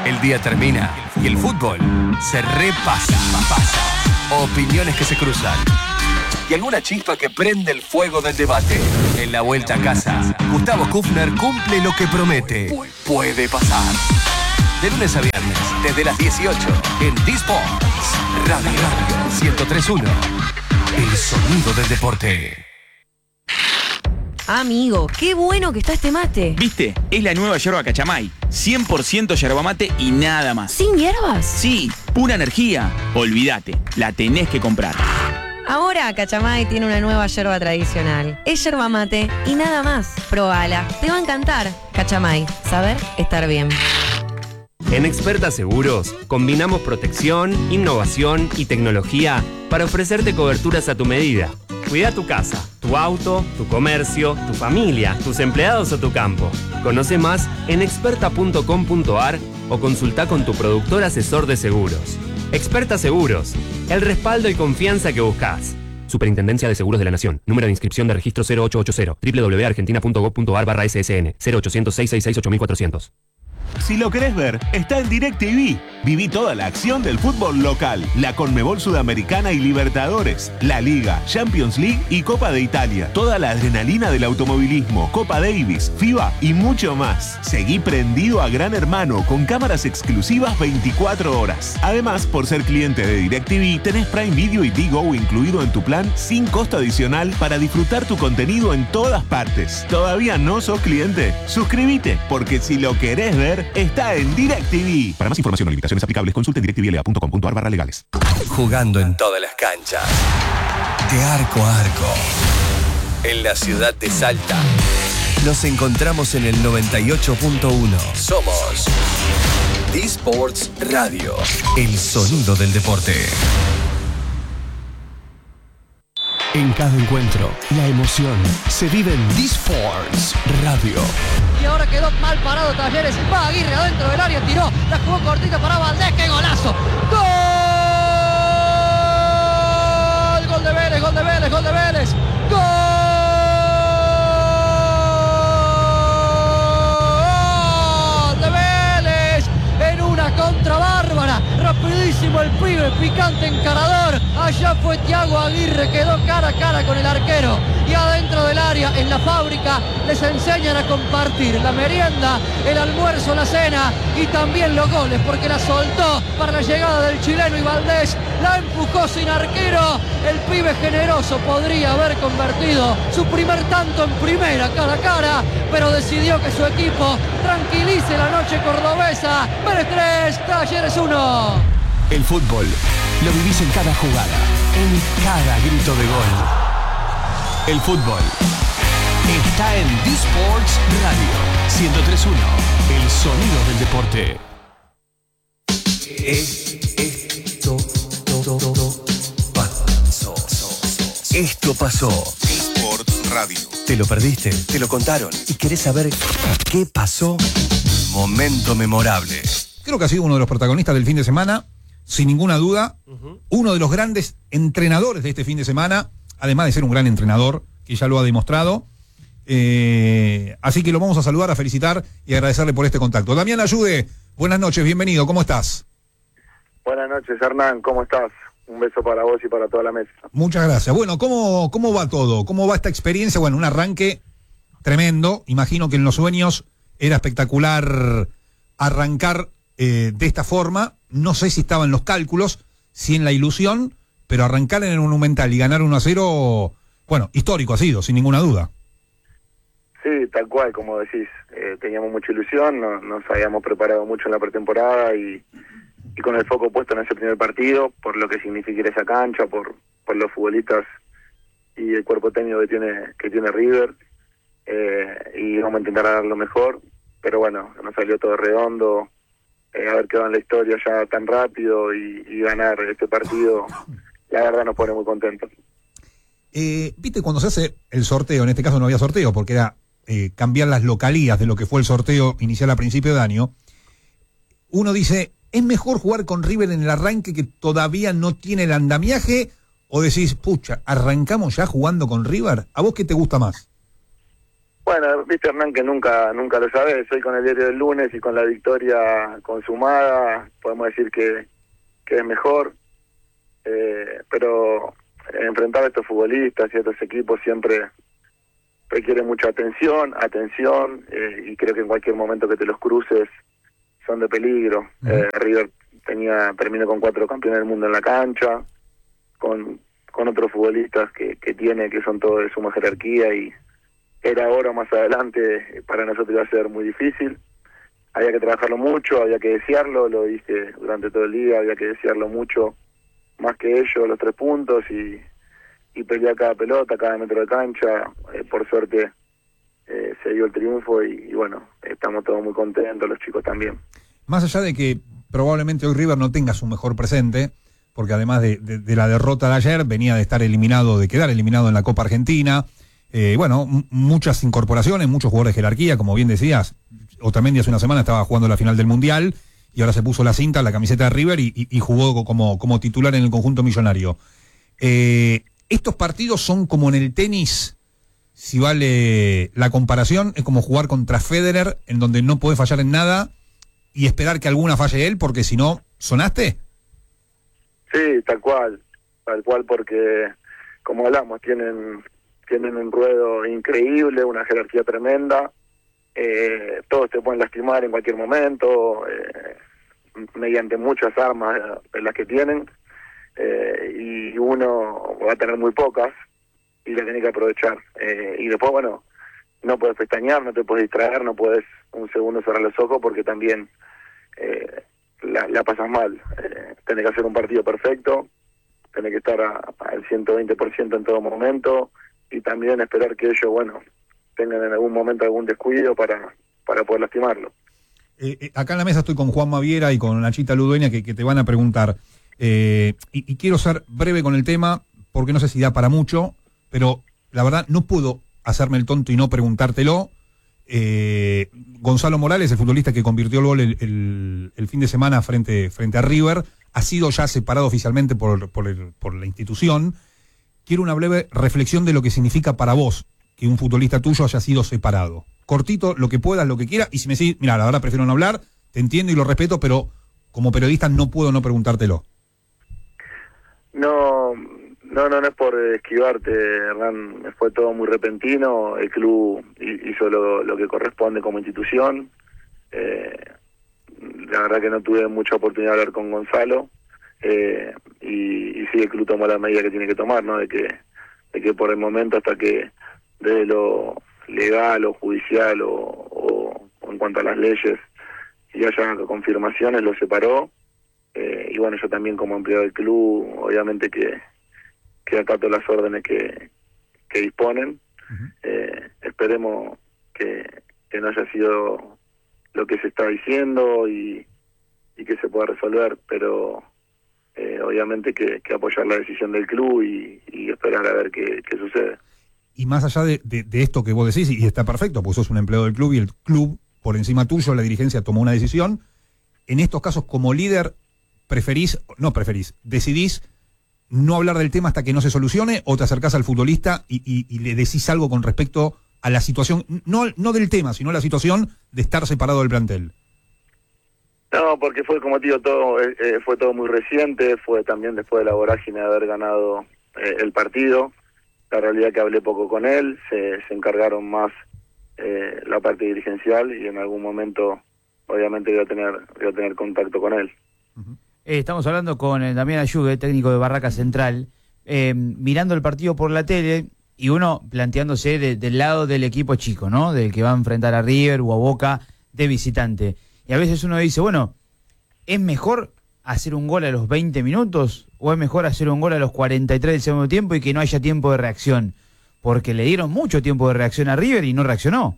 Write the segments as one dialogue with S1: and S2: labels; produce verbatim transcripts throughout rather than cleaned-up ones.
S1: El día termina y el fútbol se repasa. Pasa. Opiniones que se cruzan. Y alguna chispa que prende el fuego del debate. En la vuelta a casa, Gustavo Kufner cumple lo que promete. Puede pasar. De lunes a viernes, desde las dieciocho, en D-Sports Radio ciento tres punto uno. El sonido del deporte.
S2: Amigo, qué bueno que está este mate.
S3: ¿Viste? Es la nueva yerba Cachamay. cien por ciento yerba mate y nada más.
S2: ¿Sin hierbas?
S3: Sí, pura energía. Olvídate, la tenés que comprar.
S2: Ahora Cachamay tiene una nueva yerba tradicional. Es yerba mate y nada más. Probala, te va a encantar. Cachamay, saber estar bien.
S4: En Experta Seguros combinamos protección, innovación y tecnología para ofrecerte coberturas a tu medida. Cuida tu casa, tu auto, tu comercio, tu familia, tus empleados o tu campo. Conoce más en experta punto com punto a r o consulta con tu productor asesor de seguros. Experta Seguros, el respaldo y confianza que buscas. Superintendencia de Seguros de la Nación. Número de inscripción de registro cero ocho ocho cero. doble u doble u doble u punto argentina punto gob punto a r barra S S N. cero ochocientos, seiscientos sesenta y seis, ocho mil cuatrocientos.
S5: Si lo querés ver, está en DirecTV. Viví toda la acción del fútbol local, la Conmebol Sudamericana y Libertadores, la Liga, Champions League y Copa de Italia. Toda la adrenalina del automovilismo, Copa Davis, FIBA y mucho más. Seguí prendido a Gran Hermano con cámaras exclusivas veinticuatro horas. Además, por ser cliente de DirecTV, tenés Prime Video y Digo incluido en tu plan sin costo adicional para disfrutar tu contenido en todas partes. ¿Todavía no sos cliente? Suscríbete, porque si lo querés ver, está en DirecTV. Para más información o limitaciones aplicables, consulte directvla punto com punto a r barra legales.
S1: Jugando en todas las canchas. De arco a arco. En la ciudad de Salta. Nos encontramos en el noventa y ocho punto uno. Somos D-Sports Radio. El sonido del deporte. En cada encuentro, la emoción se vive en D-Sports Radio.
S6: Y ahora quedó mal parado Talleres. Va Aguirre adentro del área, tiró, la jugó cortita para Valdés. ¡Qué golazo! ¡Gol! Gol de Vélez, gol de Vélez, gol de Vélez. ¡Gol de Vélez! En una contra bárbara. Rapidísimo el pibe, picante encarador. Allá fue Thiago Aguirre, quedó cara a cara con el arquero. Y adentro del área, en la fábrica, les enseñan a compartir la merienda, el almuerzo, la cena y también los goles, porque la soltó para la llegada del chileno y Valdés la empujó sin arquero. El pibe generoso podría haber convertido su primer tanto en primera cara a cara, pero decidió que su equipo tranquilice la noche cordobesa. Vélez tres, Talleres uno.
S1: El fútbol lo vivís en cada jugada, en cada grito de gol. El fútbol está en D-Sports Radio ciento tres punto uno. El sonido del deporte. Esto, todo, todo, pasó. Esto pasó.
S5: D-Sports Radio.
S1: ¿Te lo perdiste? ¿Te lo contaron? ¿Y querés saber qué pasó? Momento memorable.
S7: Creo que ha sido uno de los protagonistas del fin de semana, sin ninguna duda. Uh-huh. Uno de los grandes entrenadores de este fin de semana, además de ser un gran entrenador, que ya lo ha demostrado. Eh, así que lo vamos a saludar, a felicitar y agradecerle por este contacto. Damián Ayude, buenas noches, bienvenido, ¿cómo estás?
S8: Buenas noches, Hernán, ¿cómo estás? Un beso para vos y para toda la mesa.
S7: Muchas gracias. Bueno, ¿cómo, cómo va todo? ¿Cómo va esta experiencia? Bueno, un arranque tremendo. Imagino que en los sueños era espectacular arrancar eh, de esta forma. No sé si estaban los cálculos, si en la ilusión, pero arrancar en el Monumental y ganar uno a cero, bueno, histórico ha sido, sin ninguna duda.
S8: Sí, tal cual, como decís. Eh, teníamos mucha ilusión, no, nos habíamos preparado mucho en la pretemporada y, y con el foco puesto en ese primer partido, por lo que significa esa cancha, por, por los futbolistas y el cuerpo técnico que tiene, que tiene River. Eh, y vamos a intentar dar lo mejor, pero bueno, nos salió todo redondo. Eh, haber quedado en la historia ya tan rápido y, y ganar este partido, la verdad nos pone muy contentos.
S7: Eh, Viste, cuando se hace el sorteo, en este caso no había sorteo, porque era eh, cambiar las localías de lo que fue el sorteo inicial a principio de año, uno dice, ¿es mejor jugar con River en el arranque que todavía no tiene el andamiaje? ¿O decís, pucha, arrancamos ya jugando con River? ¿A vos qué te gusta más?
S8: Bueno, viste, Hernán, que nunca nunca lo sabés. Hoy con el diario del lunes y con la victoria consumada, podemos decir que, que es mejor. Eh, pero enfrentar a estos futbolistas y a estos equipos siempre requiere mucha atención, atención, eh, y creo que en cualquier momento que te los cruces son de peligro. Uh-huh. eh, River tenía terminó con cuatro campeones del mundo en la cancha, con con otros futbolistas que, que tiene, que son todos de suma jerarquía, y era ahora o más adelante para nosotros iba a ser muy difícil. Había que trabajarlo mucho, había que desearlo, lo dije durante todo el día, había que desearlo mucho, más que ellos, los tres puntos, y, y pelear cada pelota, cada metro de cancha. Eh, por suerte eh, se dio el triunfo y, y bueno, estamos todos muy contentos, los chicos también.
S7: Más allá de que probablemente hoy River no tenga su mejor presente, porque además de, de, de la derrota de ayer, venía de estar eliminado, de quedar eliminado en la Copa Argentina, eh, bueno, m- muchas incorporaciones, muchos jugadores de jerarquía, como bien decías. Otamendi hace una semana estaba jugando la final del Mundial y ahora se puso la cinta, la camiseta de River y, y, y jugó como, como titular en el conjunto millonario. Eh, estos partidos son como en el tenis, si vale la comparación, es como jugar contra Federer, en donde no podés fallar en nada y esperar que alguna falle él, porque si no, ¿sonaste?
S8: Sí, tal cual, tal cual, porque como hablamos, tienen tienen un ruedo increíble, una jerarquía tremenda, eh, todos te pueden lastimar en cualquier momento, eh, mediante muchas armas de las que tienen, eh, y uno va a tener muy pocas y la tiene que aprovechar. Eh, y después, bueno, no puedes pestañear, no te puedes distraer, no puedes un segundo cerrar los ojos porque también eh, la, la pasas mal. Eh, tenés que hacer un partido perfecto, tenés que estar a, al ciento veinte por ciento en todo momento y también esperar que ellos, bueno, tengan en algún momento algún descuido para, para poder lastimarlo.
S7: Eh, eh, acá en la mesa estoy con Juan Maviera y con Nachita Ludueña que, que te van a preguntar. Eh, y, y quiero ser breve con el tema porque no sé si da para mucho, pero la verdad no puedo hacerme el tonto y no preguntártelo. Eh, Gonzalo Morales, el futbolista que convirtió el gol el, el, el fin de semana frente, frente a River, ha sido ya separado oficialmente por, por, el, por la institución. Quiero una breve reflexión de lo que significa para vos que un futbolista tuyo haya sido separado. Cortito, lo que puedas, lo que quieras, y si me decís, mira, la verdad prefiero no hablar, te entiendo y lo respeto, pero como periodista no puedo no preguntártelo.
S8: No, no, no, no es por esquivarte, Hernán, fue todo muy repentino, el club hizo lo, lo que corresponde como institución, eh, la verdad que no tuve mucha oportunidad de hablar con Gonzalo, eh, y, y sí, el club tomó la medida que tiene que tomar, ¿no? De que, de que por el momento hasta que desde lo legal o judicial o, o, o en cuanto a las leyes y haya confirmaciones, lo separó. Eh, y bueno, yo también como empleado del club, obviamente que, que acato las órdenes que, que disponen. Uh-huh. Eh, esperemos que, que no haya sido lo que se está diciendo y, y que se pueda resolver, pero eh, obviamente que, que apoyar la decisión del club y, y esperar a ver qué, qué sucede.
S7: Y más allá de, de, de esto que vos decís, y está perfecto, pues sos un empleado del club y el club, por encima tuyo, la dirigencia tomó una decisión. En estos casos, como líder, preferís, no preferís, decidís no hablar del tema hasta que no se solucione, o te acercás al futbolista y, y, y le decís algo con respecto a la situación, no, no del tema, sino la situación de estar separado del plantel.
S8: No, porque fue, como te digo, todo, eh, fue todo muy reciente, fue también después de la vorágine de haber ganado eh, el partido. La realidad que hablé poco con él, se, se encargaron más eh, la parte dirigencial y en algún momento obviamente voy a tener, voy a tener contacto con él.
S9: Uh-huh. Eh, estamos hablando con eh, Damián Ayugue, técnico de Barraca Central, eh, mirando el partido por la tele y uno planteándose de, del lado del equipo chico, ¿no? Del que va a enfrentar a River o a Boca de visitante. Y a veces uno dice, bueno, ¿es mejor hacer un gol a los veinte minutos o es mejor hacer un gol a los cuarenta y tres del segundo tiempo y que no haya tiempo de reacción? Porque le dieron mucho tiempo de reacción a River y no reaccionó.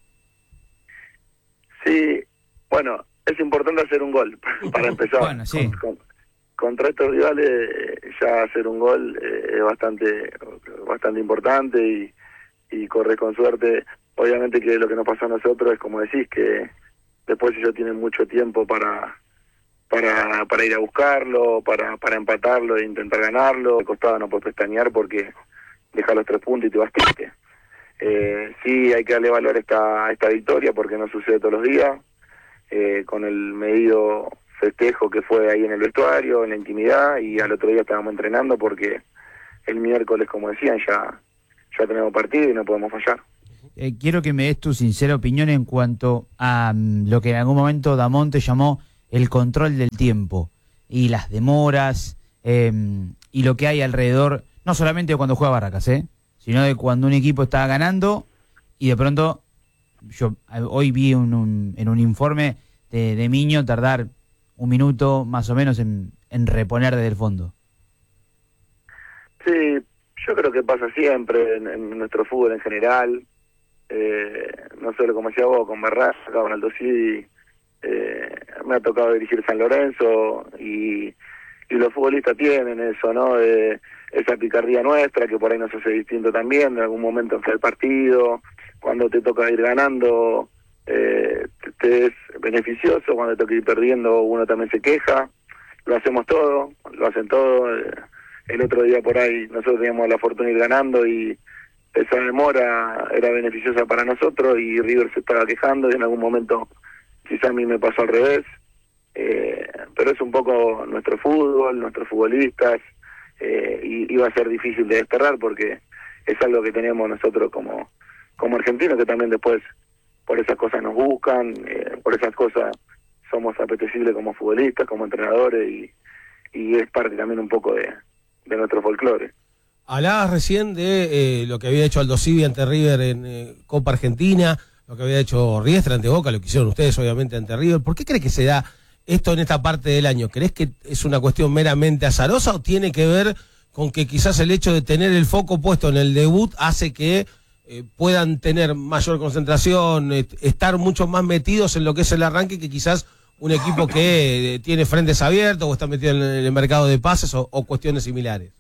S8: Sí, bueno, es importante hacer un gol para empezar.
S9: Bueno, sí.
S8: Con, con, contra estos rivales ya hacer un gol eh, es bastante bastante importante y, y correr con suerte. Obviamente que lo que nos pasó a nosotros es como decís, que después ellos tienen mucho tiempo para para para ir a buscarlo, para para empatarlo e intentar ganarlo. De costado no puedes pestañear porque dejar los tres puntos y te vas triste. Eh, sí, hay que darle valor a esta, a esta victoria porque no sucede todos los días, eh, con el medido festejo que fue ahí en el vestuario, en la intimidad, y al otro día estábamos entrenando porque el miércoles, como decían, ya, ya tenemos partido y no podemos fallar.
S9: Eh, quiero que me des tu sincera opinión en cuanto a um, lo que en algún momento Damonte llamó el control del tiempo y las demoras eh, y lo que hay alrededor, no solamente cuando juega Barracas, ¿eh? sino de cuando un equipo está ganando y de pronto, yo hoy vi un, un, en un informe de, de Miño tardar un minuto más o menos en, en reponer desde el fondo.
S8: Sí, yo creo que pasa siempre en, en nuestro fútbol en general, eh, no solo como decía vos, con Barracas, con Aldo Civi, eh, me ha tocado dirigir San Lorenzo y, y los futbolistas tienen eso, ¿no? De, esa picardía nuestra que por ahí nos hace distinto también, en algún momento en el partido, cuando te toca ir ganando, eh, te, te es beneficioso, cuando te toca ir perdiendo uno también se queja, lo hacemos todo, lo hacen todo, eh, el otro día por ahí nosotros teníamos la fortuna de ir ganando y esa demora era beneficiosa para nosotros y River se estaba quejando y en algún momento quizá a mí me pasó al revés, eh, pero es un poco nuestro fútbol, nuestros futbolistas, eh, y iba a ser difícil de desterrar porque es algo que tenemos nosotros como, como argentinos, que también después por esas cosas nos buscan, eh, por esas cosas somos apetecibles como futbolistas, como entrenadores y, y es parte también un poco de, de nuestro folclore.
S10: Hablabas recién de eh, lo que había hecho Aldo Civi ante River en eh, Copa Argentina, lo que había hecho Riestra ante Boca, lo que hicieron ustedes obviamente ante River. ¿Por qué crees que se da esto en esta parte del año? ¿Crees que es una cuestión meramente azarosa o tiene que ver con que quizás el hecho de tener el foco puesto en el debut hace que eh, puedan tener mayor concentración, eh, estar mucho más metidos en lo que es el arranque que quizás un equipo que eh, tiene frentes abiertos o está metido en el mercado de pases o, o cuestiones similares?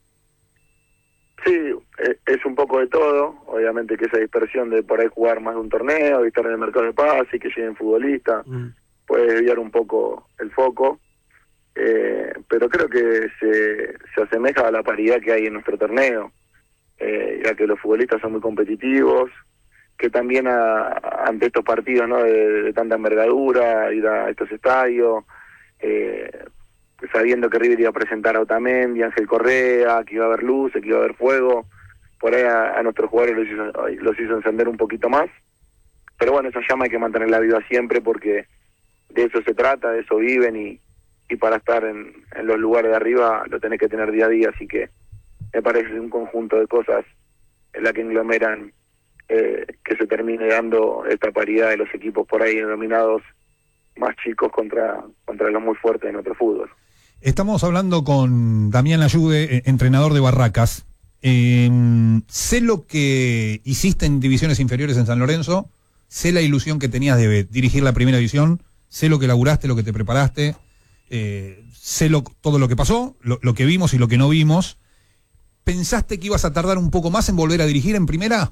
S8: Sí, es un poco de todo, obviamente que esa dispersión de por ahí jugar más de un torneo y estar en el mercado de pases y que lleguen futbolistas mm. puede desviar un poco el foco, eh, pero creo que se, se asemeja a la paridad que hay en nuestro torneo, eh, ya que los futbolistas son muy competitivos, que también a, ante estos partidos, ¿no? de, de tanta envergadura, ir a estos estadios, eh, sabiendo que River iba a presentar a Otamendi, Ángel Correa, que iba a haber luces, que iba a haber fuego, por ahí a, a nuestros jugadores los hizo, los hizo encender un poquito más, pero bueno, esa llama hay que mantenerla viva siempre porque de eso se trata, de eso viven y, y para estar en, en los lugares de arriba lo tenés que tener día a día, así que me parece un conjunto de cosas en la que englomeran eh, que se termine dando esta paridad de los equipos por ahí denominados más chicos contra, contra los muy fuertes de nuestro fútbol.
S7: Estamos hablando con Damián Ayude, entrenador de Barracas. Eh, sé lo que hiciste en divisiones inferiores en San Lorenzo, sé la ilusión que tenías de dirigir la primera división, sé lo que laburaste, lo que te preparaste, eh, sé lo, todo lo que pasó, lo, lo que vimos y lo que no vimos. ¿Pensaste que ibas a tardar un poco más en volver a dirigir en primera?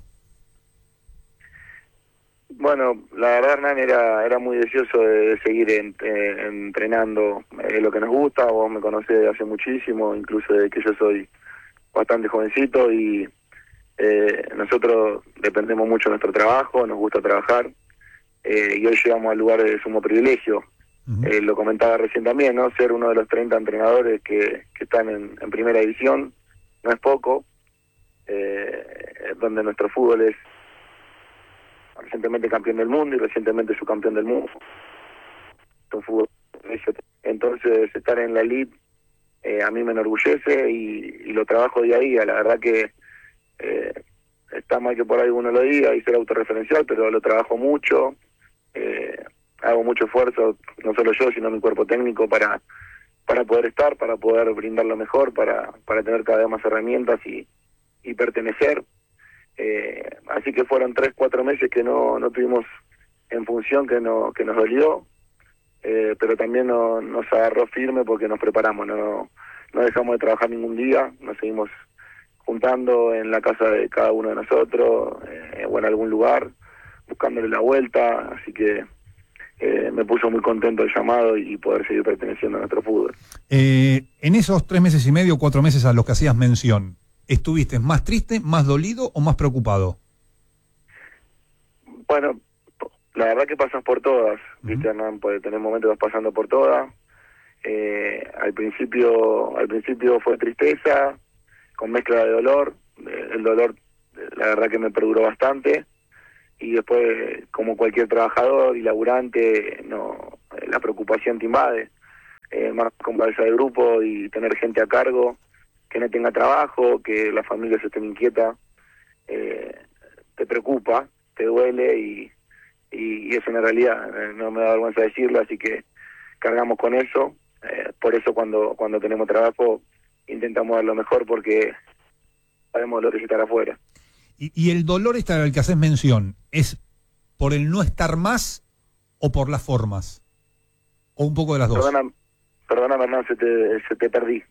S8: Bueno, la verdad, Hernán, era, era muy deseoso de, de seguir en, eh, entrenando eh, lo que nos gusta. Vos me conocés de hace muchísimo, incluso de que yo soy bastante jovencito y eh, nosotros dependemos mucho de nuestro trabajo, nos gusta trabajar eh, y hoy llegamos al lugar de sumo privilegio. Uh-huh. Eh, lo comentaba recién también, ¿no? Ser uno de los treinta entrenadores que, que están en, en primera división no es poco, eh, donde nuestro fútbol es recientemente campeón del mundo y recientemente subcampeón del mundo. Entonces estar en la elite eh, a mí me enorgullece y, y lo trabajo día a día. La verdad que eh, está mal que por ahí uno lo diga y ser autorreferencial, pero lo trabajo mucho, eh, hago mucho esfuerzo, no solo yo sino mi cuerpo técnico para para poder estar, para poder brindar lo mejor, para, para tener cada vez más herramientas y, y pertenecer. Eh, así que fueron tres, cuatro meses que no, no tuvimos en función, que no que nos dolió, eh, pero también no, nos agarró firme porque nos preparamos, no, no dejamos de trabajar ningún día, nos seguimos juntando en la casa de cada uno de nosotros, eh, o en algún lugar, buscándole la vuelta, así que eh, me puso muy contento el llamado y poder seguir perteneciendo a nuestro fútbol.
S7: Eh, en esos tres meses y medio, cuatro meses a los que hacías mención, ¿estuviste más triste, más dolido o más preocupado?
S8: Bueno, la verdad que pasas por todas, ¿viste, Hernán? Puede tener momentos que vas pasando por todas. Eh, al principio al principio fue tristeza, con mezcla de dolor. Eh, el dolor, la verdad que me perduró bastante. Y después, como cualquier trabajador y laburante, no, la preocupación te invade. Eh, más con cabeza de grupo y tener gente a cargo, que no tenga trabajo, que la familia se esté inquieta, eh, te preocupa, te duele y, y, y es una realidad, eh, no me da vergüenza decirlo, así que cargamos con eso. Eh, por eso cuando cuando tenemos trabajo intentamos dar lo mejor, porque sabemos lo que estar afuera.
S7: Y, y el dolor este al que haces mención, ¿es por el no estar más o por las formas? ¿O un poco de las dos?
S8: Perdona, perdóname, Hernán, se te, se te perdí.